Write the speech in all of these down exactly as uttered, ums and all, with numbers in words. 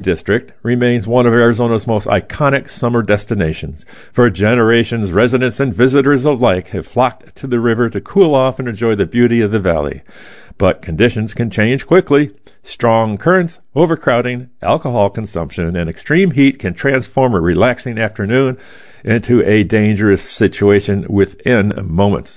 District remains one of Arizona's most iconic summer destinations. For generations, residents and visitors alike have flocked to the river to cool off and enjoy the beauty of the valley. But conditions can change quickly. Strong currents, overcrowding, alcohol consumption, and extreme heat can transform a relaxing afternoon into a dangerous situation within moments.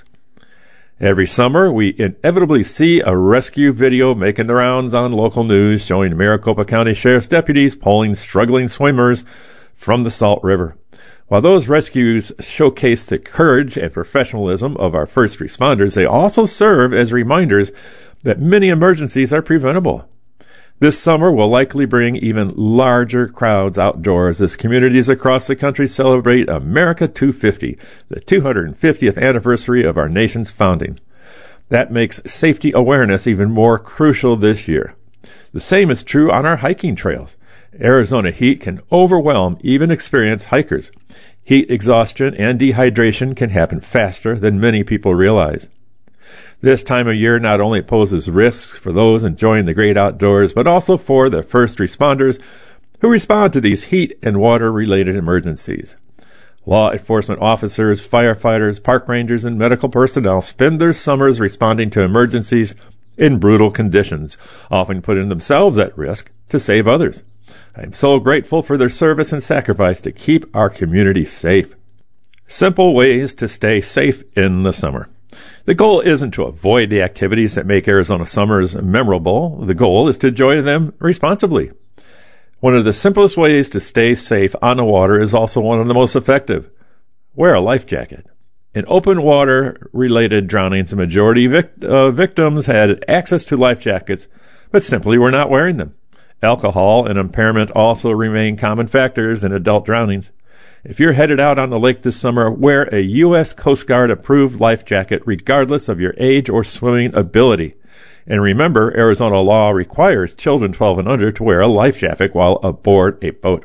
Every summer, we inevitably see a rescue video making the rounds on local news showing Maricopa County Sheriff's deputies pulling struggling swimmers from the Salt River. While those rescues showcase the courage and professionalism of our first responders, they also serve as reminders that many emergencies are preventable. This summer will likely bring even larger crowds outdoors as communities across the country celebrate America two fifty, the two hundred fiftieth anniversary of our nation's founding. That makes safety awareness even more crucial this year. The same is true on our hiking trails. Arizona heat can overwhelm even experienced hikers. Heat exhaustion and dehydration can happen faster than many people realize. This time of year not only poses risks for those enjoying the great outdoors, but also for the first responders who respond to these heat and water-related emergencies. Law enforcement officers, firefighters, park rangers, and medical personnel spend their summers responding to emergencies in brutal conditions, often putting themselves at risk to save others. I am so grateful for their service and sacrifice to keep our community safe. Simple ways to stay safe in the summer. The goal isn't to avoid the activities that make Arizona summers memorable. The goal is to enjoy them responsibly. One of the simplest ways to stay safe on the water is also one of the most effective. Wear a life jacket. In open water-related drownings, the majority of vic- uh, victims had access to life jackets, but simply were not wearing them. Alcohol and impairment also remain common factors in adult drownings. If you're headed out on the lake this summer, wear a U S Coast Guard approved life jacket regardless of your age or swimming ability. And remember, Arizona law requires children twelve and under to wear a life jacket while aboard a boat.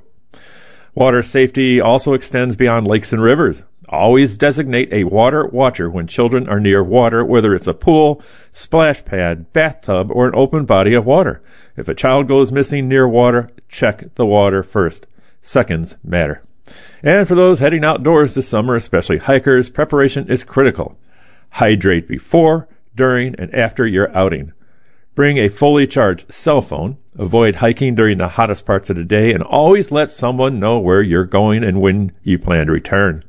Water safety also extends beyond lakes and rivers. Always designate a water watcher when children are near water, whether it's a pool, splash pad, bathtub, or an open body of water. If a child goes missing near water, check the water first. Seconds matter. And for those heading outdoors this summer, especially hikers, preparation is critical. Hydrate before, during, and after your outing. Bring a fully charged cell phone. Avoid hiking during the hottest parts of the day, and always let someone know where you're going and when you plan to return.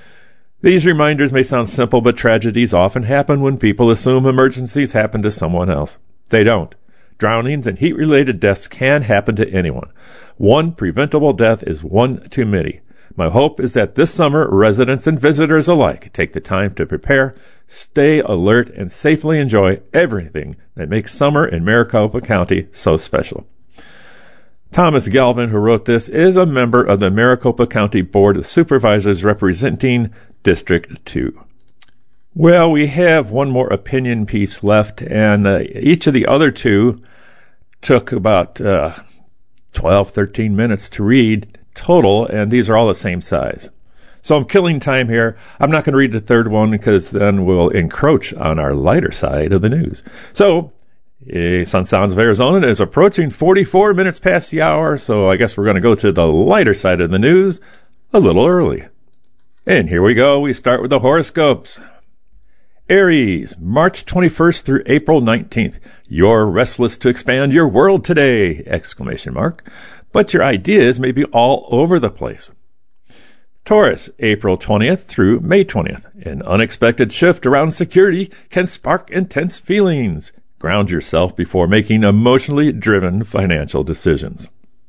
These reminders may sound simple, but tragedies often happen when people assume emergencies happen to someone else. They don't. Drownings and heat-related deaths can happen to anyone. One preventable death is one too many. My hope is that this summer, residents and visitors alike take the time to prepare, stay alert, and safely enjoy everything that makes summer in Maricopa County so special. Thomas Galvin, who wrote this, is a member of the Maricopa County Board of Supervisors representing District two. Well, we have one more opinion piece left, and uh, each of the other two took about uh, twelve, thirteen minutes to read total, and these are all the same size. So I'm killing time here. I'm not going to read the third one because then we'll encroach on our lighter side of the news. So, eh, Sun Sounds of Arizona is approaching forty-four minutes past the hour, so I guess we're going to go to the lighter side of the news a little early. And here we go. We start with the horoscopes. Aries, March twenty-first through April nineteenth. You're restless to expand your world today! Exclamation mark. But your ideas may be all over the place. Taurus, April twentieth through May twentieth. An unexpected shift around security can spark intense feelings. Ground yourself before making emotionally driven financial decisions.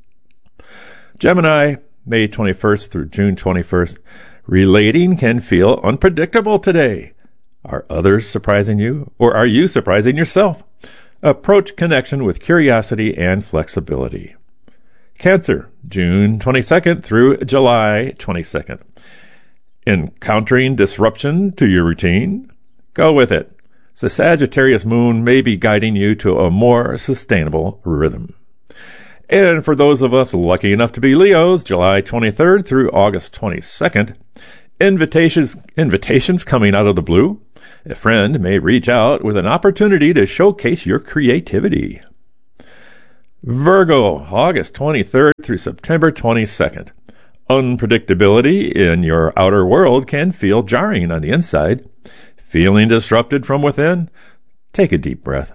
Gemini, May twenty-first through June twenty-first. Relating can feel unpredictable today. Are others surprising you, or are you surprising yourself? Approach connection with curiosity and flexibility. Cancer, June twenty-second through July twenty-second. Encountering disruption to your routine? Go with it. The Sagittarius moon may be guiding you to a more sustainable rhythm. And for those of us lucky enough to be Leos, July twenty-third through August twenty-second, invitations, invitations coming out of the blue. A friend may reach out with an opportunity to showcase your creativity. Virgo, August twenty-third through September twenty-second. Unpredictability in your outer world can feel jarring on the inside. Feeling disrupted from within? Take a deep breath.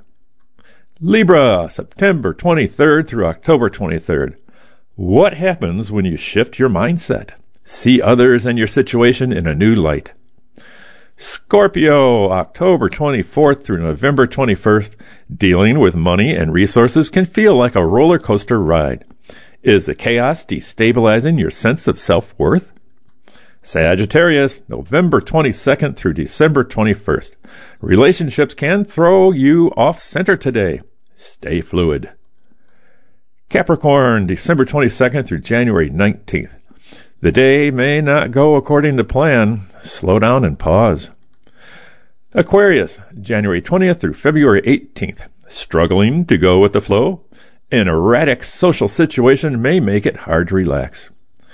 Libra, September twenty-third through October twenty-third. What happens when you shift your mindset? See others and your situation in a new light. Scorpio, October twenty-fourth through November twenty-first. Dealing with money and resources can feel like a roller coaster ride. Is the chaos destabilizing your sense of self-worth? Sagittarius, November twenty-second through December twenty-first. Relationships can throw you off center today. Stay fluid. Capricorn, December twenty-second through January nineteenth. The day may not go according to plan. Slow down and pause. Aquarius, January twentieth through February eighteenth. Struggling to go with the flow? An erratic social situation may make it hard to relax.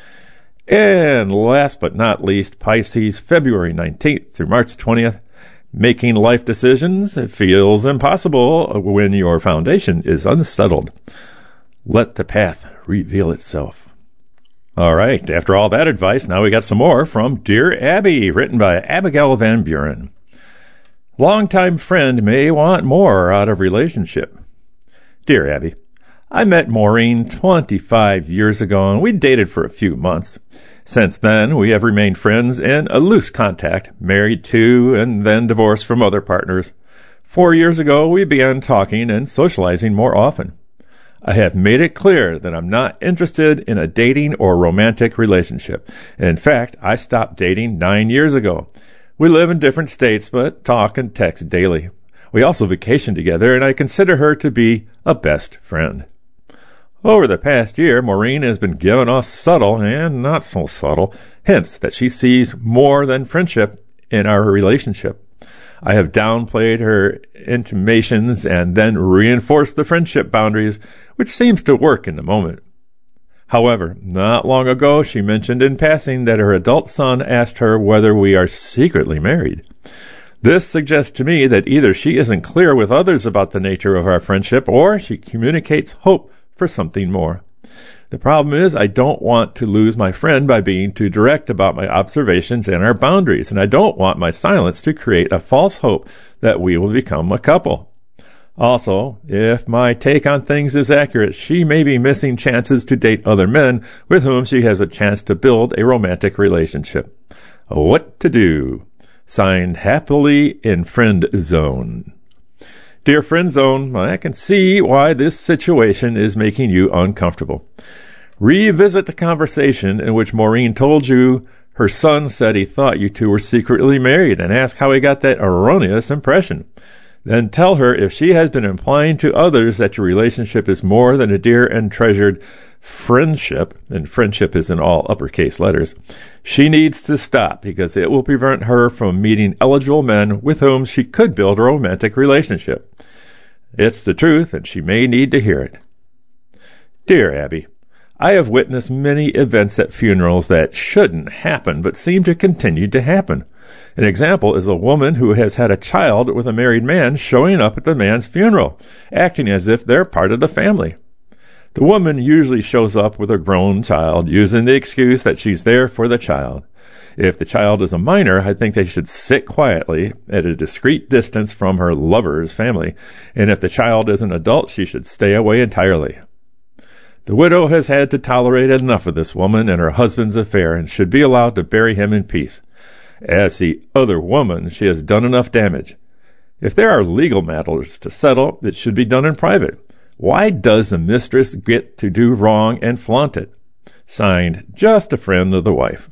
And last but not least, Pisces, February nineteenth through March twentieth. Making life decisions feels impossible when your foundation is unsettled. Let the path reveal itself. All right, after all that advice, now we got some more from Dear Abby, written by Abigail Van Buren. Longtime friend may want more out of relationship. Dear Abby, I met Maureen twenty-five years ago, and we dated for a few months. Since then, we have remained friends in a loose contact, married to and then divorced from other partners. Four years ago, we began talking and socializing more often. I have made it clear that I'm not interested in a dating or romantic relationship. In fact, I stopped dating nine years ago. We live in different states, but talk and text daily. We also vacation together, and I consider her to be a best friend. Over the past year, Maureen has been giving us subtle and not so subtle hints that she sees more than friendship in our relationship. I have downplayed her intimations and then reinforced the friendship boundaries, which seems to work in the moment. However, not long ago, she mentioned in passing that her adult son asked her whether we are secretly married. This suggests to me that either she isn't clear with others about the nature of our friendship, or she communicates hope for something more. The problem is I don't want to lose my friend by being too direct about my observations and our boundaries, and I don't want my silence to create a false hope that we will become a couple. Also, if my take on things is accurate, she may be missing chances to date other men with whom she has a chance to build a romantic relationship. What to do? Signed, Happily in Friend Zone. Dear Friend Zone, I can see why this situation is making you uncomfortable. Revisit the conversation in which Maureen told you her son said he thought you two were secretly married, and ask how he got that erroneous impression. Then tell her if she has been implying to others that your relationship is more than a dear and treasured friendship, and friendship is in all uppercase letters, she needs to stop, because it will prevent her from meeting eligible men with whom she could build a romantic relationship. It's the truth, and she may need to hear it. Dear Abby, I have witnessed many events at funerals that shouldn't happen, but seem to continue to happen. An example is a woman who has had a child with a married man showing up at the man's funeral, acting as if they're part of the family. The woman usually shows up with a grown child, using the excuse that she's there for the child. If the child is a minor, I think they should sit quietly at a discreet distance from her lover's family, and if the child is an adult, she should stay away entirely. The widow has had to tolerate enough of this woman and her husband's affair, and should be allowed to bury him in peace. As the other woman, she has done enough damage. If there are legal matters to settle, it should be done in private. Why does the mistress get to do wrong and flaunt it? Signed, Just a Friend of the Wife.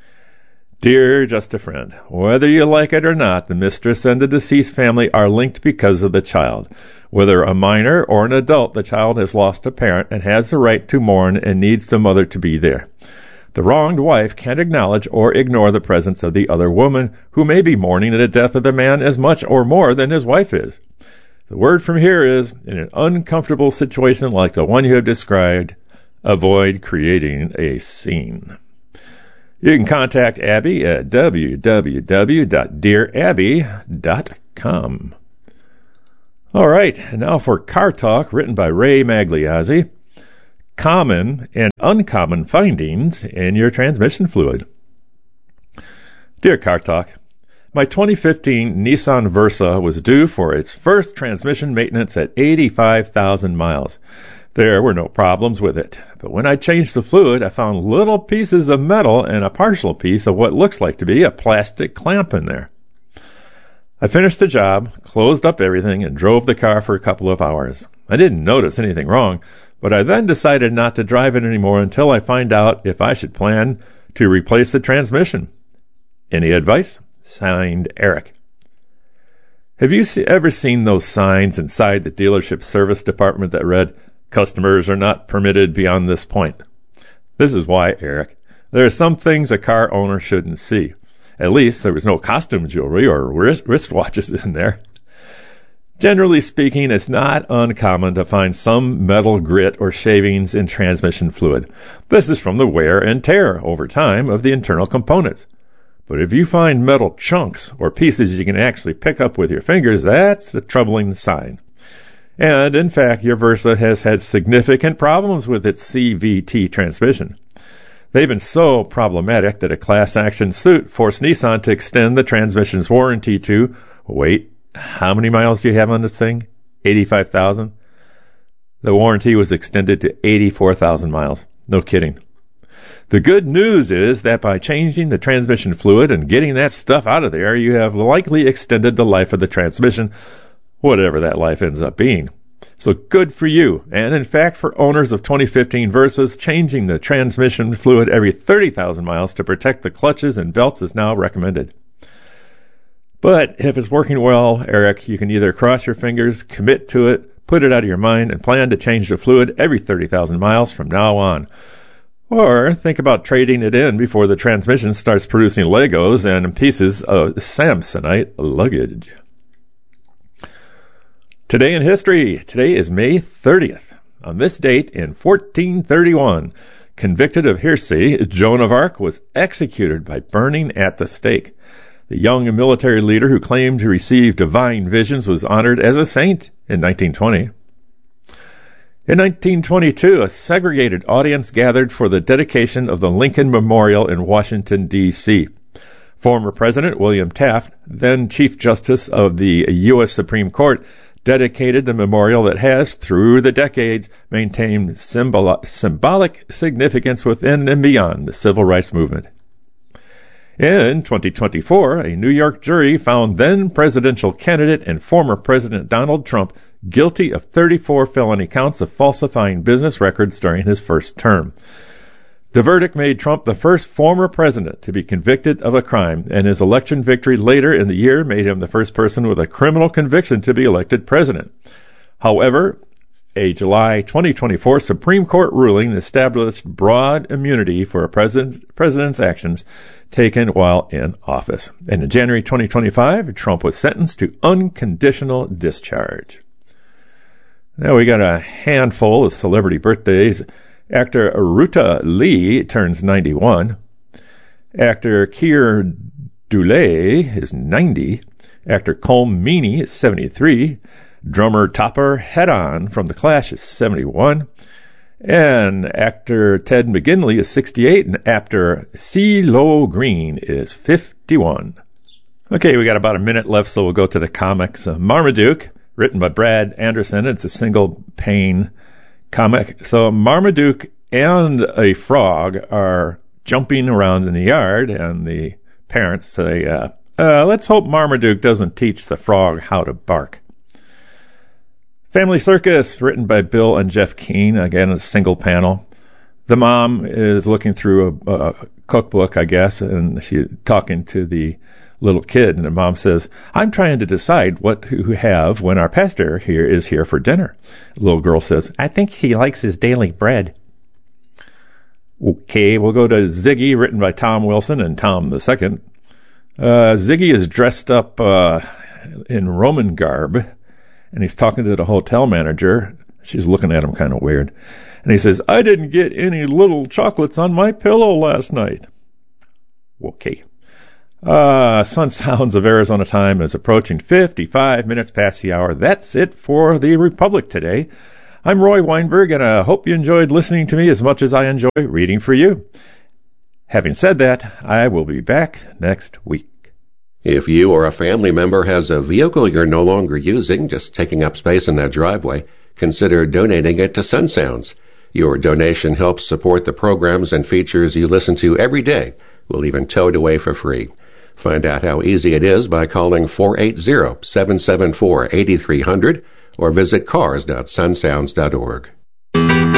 Dear Just a Friend, whether you like it or not, the mistress and the deceased family are linked because of the child. Whether a minor or an adult, the child has lost a parent and has the right to mourn and needs the mother to be there. The wronged wife can't acknowledge or ignore the presence of the other woman, who may be mourning the death of the man as much or more than his wife is. The word from here is, in an uncomfortable situation like the one you have described, avoid creating a scene. You can contact Abby at w w w dot dear abby dot com. All right, and now for Car Talk, written by Ray Magliazzi. Common and uncommon findings in your transmission fluid. Dear Car Talk, my twenty fifteen Nissan Versa was due for its first transmission maintenance at eighty-five thousand miles. There were no problems with it, but when I changed the fluid, I found little pieces of metal and a partial piece of what looks like to be a plastic clamp in there. I finished the job, closed up everything, and drove the car for a couple of hours. I didn't notice anything wrong, but I then decided not to drive it anymore until I find out if I should plan to replace the transmission. Any advice? Signed, Eric. Have you see, ever seen those signs inside the dealership service department that read, "Customers are not permitted beyond this point"? This is why, Eric. There are some things a car owner shouldn't see. At least there was no costume jewelry or wrist, wristwatches in there. Generally speaking, it's not uncommon to find some metal grit or shavings in transmission fluid. This is from the wear and tear over time of the internal components. But if you find metal chunks or pieces you can actually pick up with your fingers, that's a troubling sign. And in fact, your Versa has had significant problems with its C V T transmission. They've been so problematic that a class action suit forced Nissan to extend the transmission's warranty to, wait, how many miles do you have on this thing? eighty-five thousand? The warranty was extended to eighty-four thousand miles. No kidding. The good news is that by changing the transmission fluid and getting that stuff out of there, you have likely extended the life of the transmission, whatever that life ends up being. So good for you. And in fact, for owners of twenty fifteen Versas, changing the transmission fluid every thirty thousand miles to protect the clutches and belts is now recommended. But if it's working well, Eric, you can either cross your fingers, commit to it, put it out of your mind, and plan to change the fluid every thirty thousand miles from now on. Or think about trading it in before the transmission starts producing Legos and pieces of Samsonite luggage. Today in history. Today is May thirtieth. On this date in fourteen thirty-one, convicted of heresy, Joan of Arc was executed by burning at the stake. The young military leader who claimed to receive divine visions was honored as a saint in nineteen twenty. In nineteen twenty-two, a segregated audience gathered for the dedication of the Lincoln Memorial in Washington, D C Former President William Taft, then Chief Justice of the U S Supreme Court, dedicated the memorial that has, through the decades, maintained symbol- symbolic significance within and beyond the civil rights movement. In twenty twenty-four, a New York jury found then presidential candidate and former President Donald Trump guilty of thirty-four felony counts of falsifying business records during his first term. The verdict made Trump the first former president to be convicted of a crime, and his election victory later in the year made him the first person with a criminal conviction to be elected president. However, a July twenty twenty-four Supreme Court ruling established broad immunity for a president's, president's actions taken while in office. And in January twenty twenty-five, Trump was sentenced to unconditional discharge. Now we got a handful of celebrity birthdays. Actor Ruta Lee turns ninety-one. Actor Keir Dullea is ninety. Actor Colm Meaney is seventy-three. Drummer Topper Head-On from The Clash is seventy-one. And actor Ted McGinley is sixty-eight. And actor CeeLo Green is fifty-one. Okay, we got about a minute left, so we'll go to the comics. Uh, Marmaduke, written by Brad Anderson. It's a single-pane comic. So Marmaduke and a frog are jumping around in the yard, and the parents say, uh, uh, let's hope Marmaduke doesn't teach the frog how to bark. Family Circus, written by Bill and Jeff Keane. Again, a single panel. The mom is looking through a, a cookbook, I guess, and she's talking to the little kid, and the mom says, I'm trying to decide what to have when our pastor here is here for dinner. The little girl says, I think he likes his daily bread. Okay, we'll go to Ziggy, written by Tom Wilson and Tom the Second. Uh, Ziggy is dressed up uh, in Roman garb, and he's talking to the hotel manager. She's looking at him kind of weird. And he says, I didn't get any little chocolates on my pillow last night. Okay. Uh, Sun Sounds of Arizona time is approaching fifty-five minutes past the hour. That's it for the Republic today. I'm Roy Weinberg, and I hope you enjoyed listening to me as much as I enjoy reading for you. Having said that, I will be back next week. If you or a family member has a vehicle you're no longer using, just taking up space in that driveway, consider donating it to Sun Sounds. Your donation helps support the programs and features you listen to every day. We'll even tow it away for free. Find out how easy it is by calling four eight zero, seven seven four, eight three zero zero or visit cars dot sun sounds dot org.